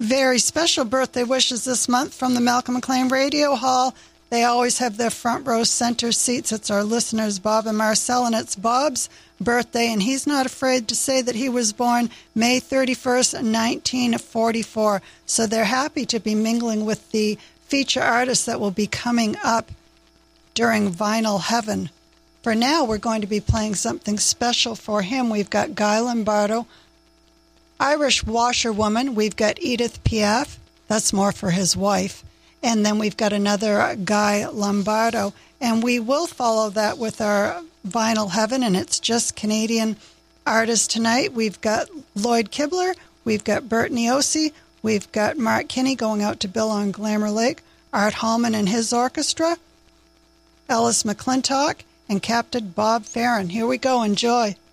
Very special birthday wishes this month from the Malcolm McLean Radio Hall. They always have their front row center seats. It's our listeners, Bob and Marcel, and it's Bob's birthday, and he's not afraid to say that he was born May 31st, 1944. So they're happy to be mingling with the feature artists that will be coming up during Vinyl Heaven. For now, we're going to be playing something special for him. We've got Guy Lombardo, Irish washerwoman. We've got Edith Piaf. That's more for his wife. And then we've got another Guy Lombardo. And we will follow that with our Vinyl Heaven, and it's just Canadian artists tonight. We've got Lloyd Kibler. We've got Bert Niosi. We've got Mark Kinney going out to Bill on Glamour Lake. Art Hallman and his orchestra. Ellis McClintock and Captain Bob Farron. Here we go. Enjoy.